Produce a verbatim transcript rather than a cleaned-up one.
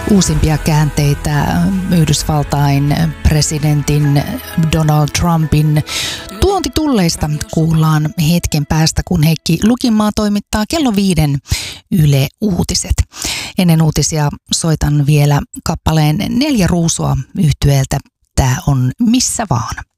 Uusimpia käänteitä Yhdysvaltain presidentin Donald Trumpin tuontitulleista kuullaan hetken päästä, kun Heikki Lukinmaa toimittaa kello viiden Yle Uutiset. Ennen uutisia soitan vielä kappaleen Neljä ruusua -yhtyeeltä. Tää on Missä vaan.